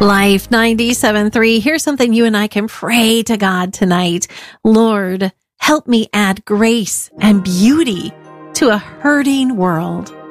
Life 97.3. Here's something you and I can pray to God tonight. Lord, help me add grace and beauty to a hurting world.